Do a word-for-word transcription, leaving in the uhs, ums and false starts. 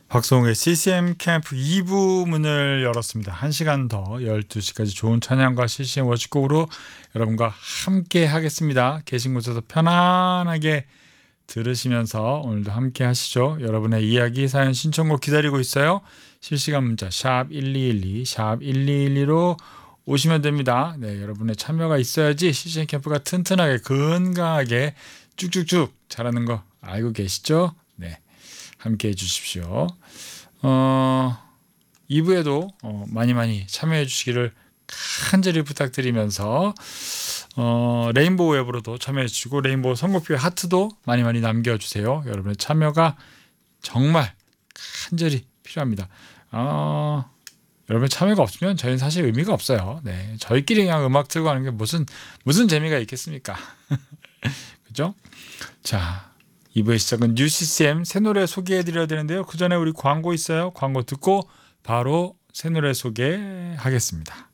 박성욱의 씨씨엠 캠프 이 부 문을 열었습니다. 한 시간 더 열두 시까지 좋은 찬양과 씨씨엠 워시곡으로 여러분과 함께 하겠습니다. 계신 곳에서 편안하게 들으시면서 오늘도 함께 하시죠. 여러분의 이야기, 사연, 신청곡 기다리고 있어요. 실시간 문자 샵 일이일이 샵 일이일이로 오시면 됩니다. 네, 여러분의 참여가 있어야지 씨씨엠 캠프가 튼튼하게 건강하게 쭉쭉쭉 자라는 거 알고 계시죠? 네, 함께 해주십시오. 어, 이 부에도 어, 많이 많이 참여해 주시기를 간절히 부탁드리면서 어, 레인보우 웹으로도 참여해 주시고 레인보우 선곡표에 하트도 많이 많이 남겨주세요. 여러분의 참여가 정말 간절히 필요합니다. 어, 여러분의 참여가 없으면 저희는 사실 의미가 없어요. 네, 저희끼리 그냥 음악 틀고 하는 게 무슨 무슨 재미가 있겠습니까? 그죠? 자, 이 부의 시작은 뉴 씨씨엠 새 노래 소개해 드려야 되는데요. 그 전에 우리 광고 있어요. 광고 듣고 바로 새 노래 소개하겠습니다.